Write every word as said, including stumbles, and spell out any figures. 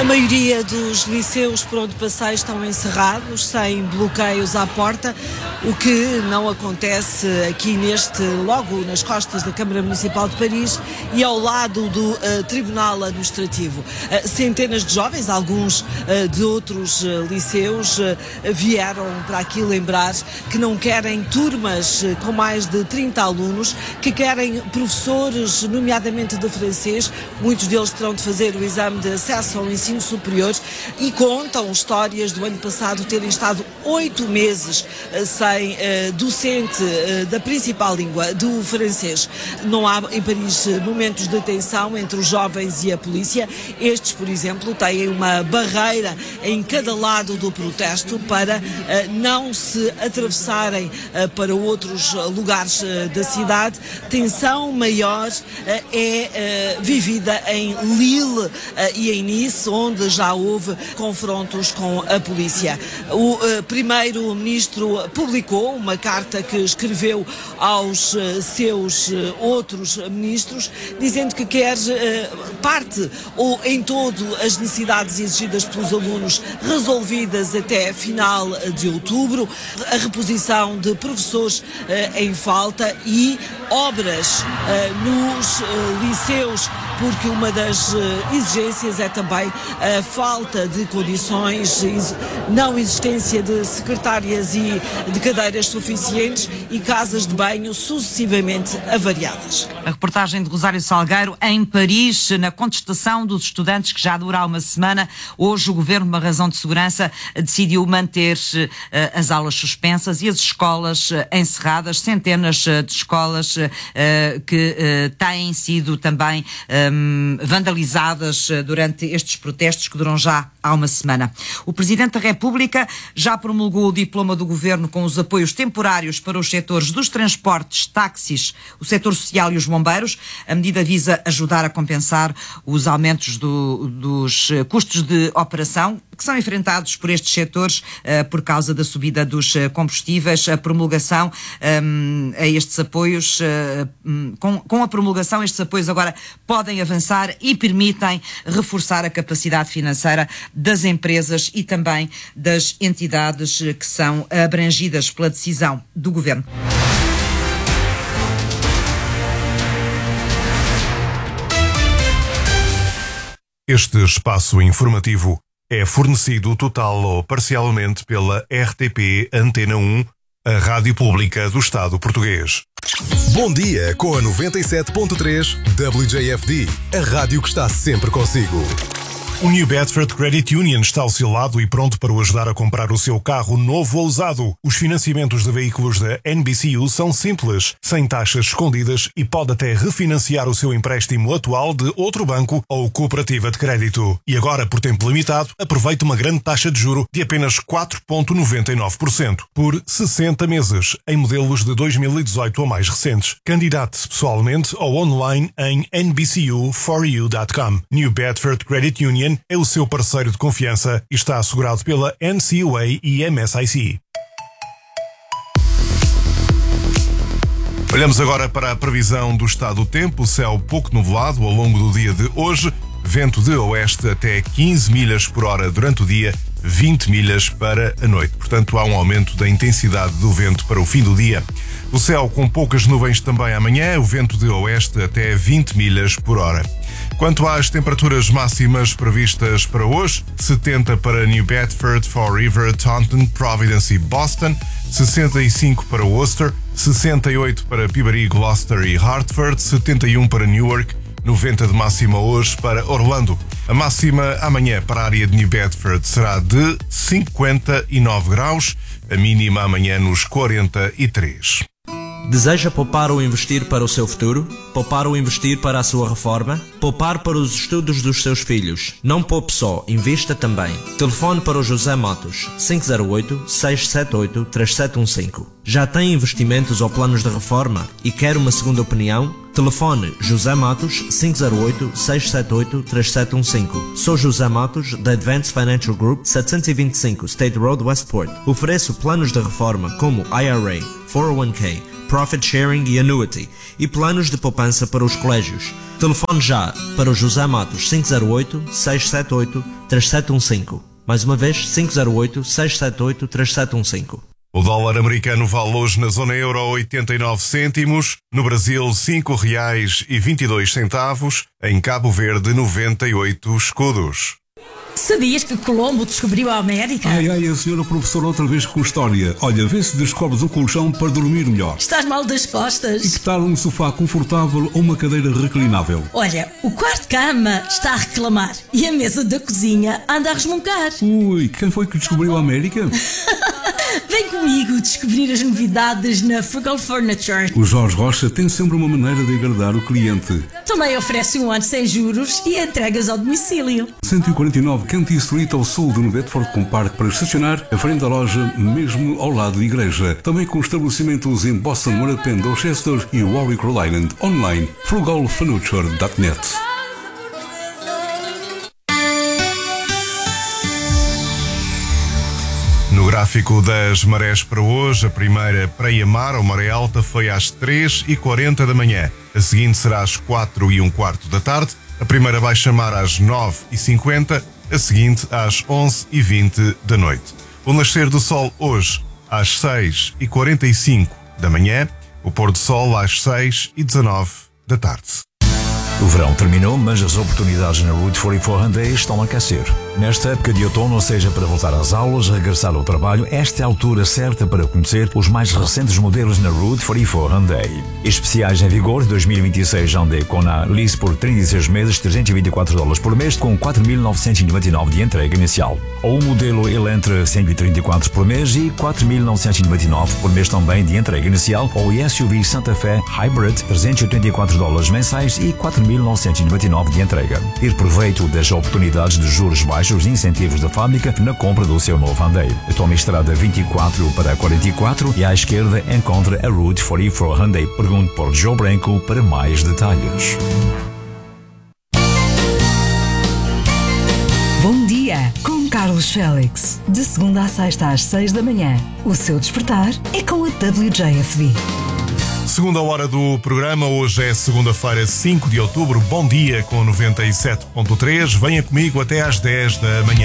A maioria dos liceus por onde passei estão encerrados, sem bloqueios à porta, o que não acontece aqui neste, logo nas costas da Câmara Municipal de Paris e ao lado do uh, Tribunal Administrativo. Uh, centenas de jovens, alguns uh, de outros uh, liceus, uh, vieram para aqui lembrar que não querem turmas uh, com mais de trinta alunos, que querem professores, nomeadamente de francês. Muitos deles terão de fazer o exame de acesso ao ensino superior e contam histórias do ano passado terem estado oito meses uh, sem uh, docente uh, da principal língua, do francês. Não há em Paris momentos de tensão entre os jovens e a polícia. Estes, por exemplo, têm uma barreira em cada lado do protesto para uh, não se atravessarem uh, para outros lugares uh, da cidade. Tensão maior uh, é uh, vivida em Lille uh, e em Nice, onde já houve confrontos com a polícia. O uh, primeiro-ministro publicou uma carta que escreveu aos uh, seus uh, outros ministros, dizendo que quer uh, parte ou em todo as necessidades exigidas pelos alunos resolvidas até final de outubro, a reposição de professores uh, em falta e obras uh, nos uh, liceus, porque uma das uh, exigências é também a falta de condições, não existência de secretárias e de cadeiras suficientes e casas de banho sucessivamente avariadas. A reportagem de Rosário Salgueiro em Paris, na contestação dos estudantes que já dura há uma semana. Hoje o Governo, por uma razão de segurança, decidiu manter uh, as aulas suspensas e as escolas uh, encerradas, centenas uh, de escolas uh, que uh, têm sido também um, vandalizadas uh, durante estes protestos que duram já há uma semana. O Presidente da República já promulgou o diploma do Governo com os apoios temporários para os setores dos transportes, táxis, o setor social e os bombeiros. A medida visa ajudar a compensar os aumentos do, dos custos de operação que são enfrentados por estes setores uh, por causa da subida dos uh, combustíveis. A promulgação um, a estes apoios, uh, um, com, com a promulgação, estes apoios agora podem avançar e permitem reforçar a capacidade financeira das empresas e também das entidades que são abrangidas pela decisão do Governo. Este espaço informativo é fornecido total ou parcialmente pela R T P Antena um, a Rádio Pública do Estado Português. Bom dia com a noventa e sete ponto três W J F D, a rádio que está sempre consigo. O New Bedford Credit Union está ao seu lado e pronto para o ajudar a comprar o seu carro novo ou usado. Os financiamentos de veículos da N B C U são simples, sem taxas escondidas e pode até refinanciar o seu empréstimo atual de outro banco ou cooperativa de crédito. E agora, por tempo limitado, aproveite uma grande taxa de juro de apenas quatro vírgula noventa e nove por cento por sessenta meses, em modelos de dois mil e dezoito ou mais recentes. Candidate-se pessoalmente ou online em N B C U for you ponto com. New Bedford Credit Union é o seu parceiro de confiança e está assegurado pela N C U A e M S I C. Olhamos agora para a previsão do estado do tempo. Céu pouco nublado ao longo do dia de hoje, vento de oeste até quinze milhas por hora durante o dia, vinte milhas para a noite. Portanto, há um aumento da intensidade do vento para o fim do dia. O céu com poucas nuvens também amanhã, o vento de oeste até vinte milhas por hora. Quanto às temperaturas máximas previstas para hoje, setenta para New Bedford, Fall River, Taunton, Providence e Boston, sessenta e cinco para Worcester, sessenta e oito para Peabody, Gloucester e Hartford, setenta e um para Newark, noventa de máxima hoje para Orlando. A máxima amanhã para a área de New Bedford será de cinquenta e nove graus, a mínima amanhã nos quarenta e três. Deseja poupar ou investir para o seu futuro? Poupar ou investir para a sua reforma? Poupar para os estudos dos seus filhos? Não poupe só, invista também. Telefone para o José Matos, cinco zero oito, seis sete oito, três sete um cinco. Já tem investimentos ou planos de reforma e quer uma segunda opinião? Telefone José Matos, cinco zero oito, seis sete oito, três sete um cinco. Sou José Matos, da Advanced Financial Group, setecentos e vinte e cinco State Road, Westport. Ofereço planos de reforma como I R A, quatro oh um k, Profit Sharing e Annuity e planos de poupança para os colégios. Telefone já para o José Matos cinco zero oito, seis sete oito, três sete um cinco. Mais uma vez, cinco zero oito, seis sete oito, três sete um cinco. O dólar americano vale hoje na zona euro oitenta e nove cêntimos, no Brasil cinco reais e vinte e dois centavos, em Cabo Verde noventa e oito escudos. Sabias que Colombo descobriu a América? Ai, ai, a senhora professora outra vez com história. Olha, vê se descobres um colchão para dormir melhor. Estás mal das costas? E que tal um sofá confortável ou uma cadeira reclinável? Olha, o quarto-cama está a reclamar e a mesa da cozinha anda a resmungar. Ui, quem foi que descobriu a América? Vem comigo descobrir as novidades na Frugal Furniture. O Jorge Rocha tem sempre uma maneira de agradar o cliente. Também oferece um ano sem juros e entregas ao domicílio. cento e quarenta e nove Canty Street, ao sul de New Bedford, com parque para estacionar, à frente da loja, mesmo ao lado da igreja. Também com estabelecimentos em Boston, Morapen, Dorchester e Warwick, Rhode Island. Online, frugal furniture ponto net. No gráfico das marés para hoje, a primeira praia-mar ou maré alta foi às três e quarenta da manhã. A seguinte será às quatro e um quarto da tarde. A primeira baixa-mar às nove e cinquenta. A seguinte às onze e vinte da noite. O nascer do sol hoje às seis e quarenta e cinco da manhã. O pôr do sol às seis e dezanove da tarde. O verão terminou, mas as oportunidades na Route quarenta e quatro Hyundai estão a aquecer. Nesta época de outono, seja para voltar às aulas, regressar ao trabalho, esta é a altura certa para conhecer os mais recentes modelos na Route quarenta e quatro Hyundai. Especiais em vigor de dois mil e vinte e seis Hyundai Kona lease por trinta e seis meses, trezentos e vinte e quatro dólares por mês, com quatro mil novecentos e noventa e nove de entrega inicial. Ou o modelo Elantra cento e trinta e quatro por mês e quatro mil novecentos e noventa e nove por mês também de entrega inicial. Ou o S U V Santa Fe Hybrid, trezentos e oitenta e quatro dólares mensais e quatro mil novecentos e noventa e nove de entrega. Ir proveito das oportunidades de juros baixos e incentivos da fábrica na compra do seu novo Hyundai. Tome a estrada vinte e quatro para quarenta e quatro e à esquerda encontra a Route quarenta e quatro Hyundai. Pergunte por Joe Branco para mais detalhes. Bom dia, com Carlos Félix. De segunda a sexta às seis da manhã. O seu despertar é com a W J F D. Segunda hora do programa, hoje é segunda-feira, cinco de outubro. Bom dia com noventa e sete ponto três. Venha comigo até às dez da manhã.